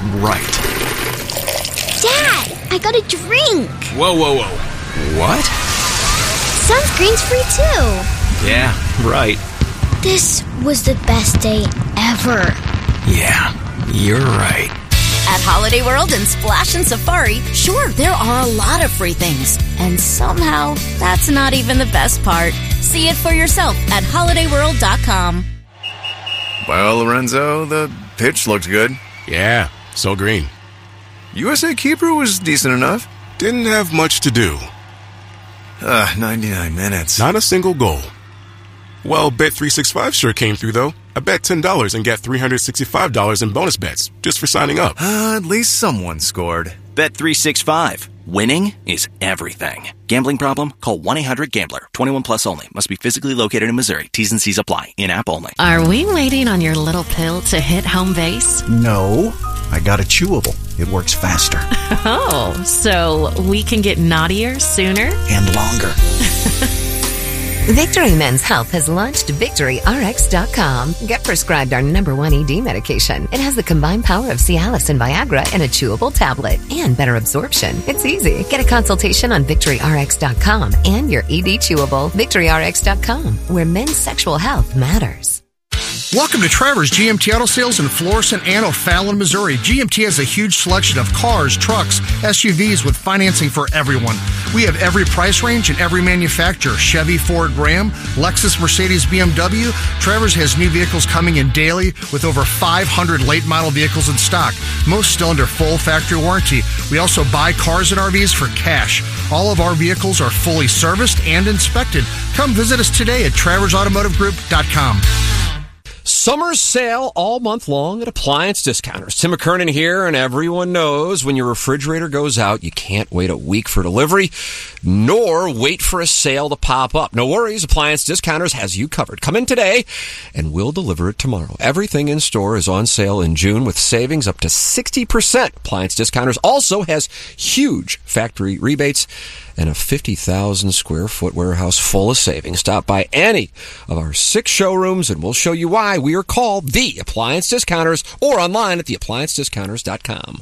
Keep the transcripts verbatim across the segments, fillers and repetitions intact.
right. Dad, I got a drink. Whoa, whoa, whoa. What? Sunscreen's free too. Yeah, right. This was the best day ever. Yeah, you're right. At Holiday World and Splash and Safari, sure, there are a lot of free things. And somehow, that's not even the best part. See it for yourself at holiday world dot com. Well, Lorenzo, the pitch looked good. Yeah, so green. U S A keeper was decent enough. Didn't have much to do. Uh, ninety-nine minutes. Not a single goal. Well, Bet three sixty-five sure came through, though. I bet ten dollars and get three hundred sixty-five dollars in bonus bets just for signing up. Uh, at least someone scored. Bet three sixty-five. Winning is everything. Gambling problem? Call one eight hundred gambler. twenty-one plus only. Must be physically located in Missouri. T's and C's apply. In-app only. Are we waiting on your little pill to hit home base? No. I got a chewable. It works faster. Oh, so we can get naughtier sooner? And longer. Victory Men's Health has launched Victory R X dot com. Get prescribed our number one E D medication. It has the combined power of Cialis and Viagra in a chewable tablet and better absorption. It's easy. Get a consultation on Victory R X dot com and your E D chewable. Victory R X dot com, where men's sexual health matters. Welcome to Trevor's G M T Auto Sales in Florissant and O'Fallon, Missouri. G M T has a huge selection of cars, trucks, S U Vs with financing for everyone. We have every price range and every manufacturer. Chevy, Ford, Ram, Lexus, Mercedes, B M W. Trevor's has new vehicles coming in daily with over five hundred late model vehicles in stock. Most still under full factory warranty. We also buy cars and R Vs for cash. All of our vehicles are fully serviced and inspected. Come visit us today at travers automotive group dot com. Summer sale all month long at Appliance Discounters. Tim McKernan here, and everyone knows when your refrigerator goes out, you can't wait a week for delivery, nor wait for a sale to pop up. No worries, Appliance Discounters has you covered. Come in today, and we'll deliver it tomorrow. Everything in store is on sale in June with savings up to sixty percent. Appliance Discounters also has huge factory rebates and a fifty thousand square foot warehouse full of savings. Stop by any of our six showrooms and we'll show you why we are called the Appliance Discounters, or online at the appliance discounters dot com.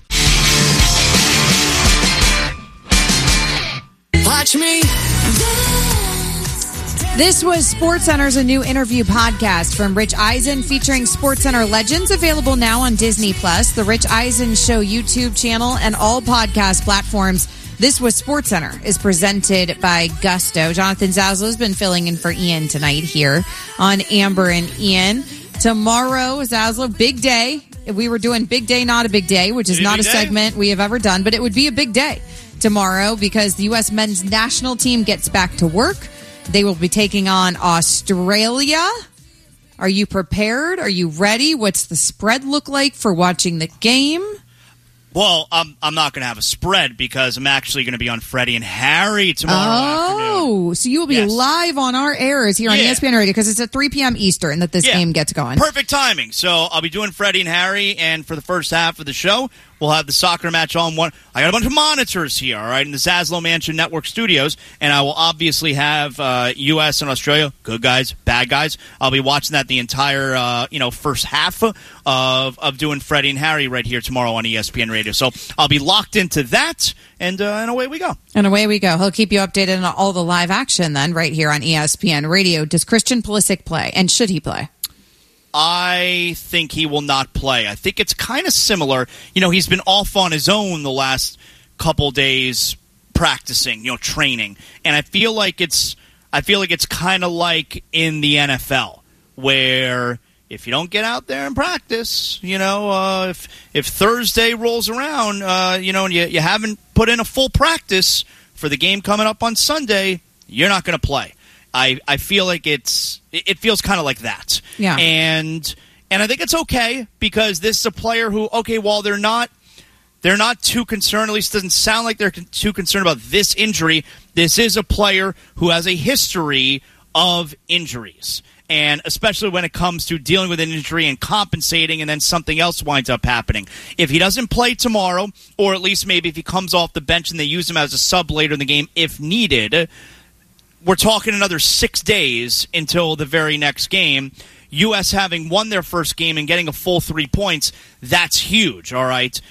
Watch me. This was SportsCenter's A New Interview podcast from Rich Eisen featuring SportsCenter legends, available now on Disney Plus, the Rich Eisen Show YouTube channel, and all podcast platforms. This was SportsCenter is presented by Gusto. Jonathan Zaslow has been filling in for Ian tonight here on Amber and Ian. Tomorrow, Zaslow, big day. If we were doing Big Day, Not a Big Day, which is not a segment we have ever done, but it would be a big day tomorrow because the U S men's national team gets back to work. They will be taking on Australia. Are you prepared? Are you ready? What's the spread look like for watching the game? Well, I'm I'm not going to have a spread because I'm actually going to be on Freddie and Harry tomorrow Oh, afternoon. so you will be Yes. live on our airs here on Yeah. E S P N Radio because it's at three p.m. Eastern that this Yeah. game gets going. Perfect timing. So I'll be doing Freddie and Harry, and for the first half of the show, we'll have the soccer match on one. I got a bunch of monitors here, all right, in the Zaslow Mansion Network studios, and I will obviously have uh, U S and Australia, good guys, bad guys. I'll be watching that the entire, uh, you know, first half of of doing Freddie and Harry right here tomorrow on E S P N Radio. So I'll be locked into that, and uh, and away we go. And away we go. He'll keep you updated on all the live action then right here on E S P N Radio. Does Christian Pulisic play, and should he play? I think he will not play. I think it's kind of similar. You know, he's been off on his own the last couple days practicing, you know, training. And I feel like it's I feel like it's kind of like in the N F L where if you don't get out there and practice, you know, uh, if if Thursday rolls around, uh, you know, and you, you haven't put in a full practice for the game coming up on Sunday, you're not going to play. I, I feel like it's it feels kind of like that. Yeah. And and I think it's okay because this is a player who, okay, while they're not they're not too concerned, at least it doesn't sound like they're too concerned about this injury, this is a player who has a history of injuries. And especially when it comes to dealing with an injury and compensating and then something else winds up happening. If he doesn't play tomorrow, or at least maybe if he comes off the bench and they use him as a sub later in the game if needed, we're talking another six days until the very next game. U S having won their first game and getting a full three points, that's huge, all right?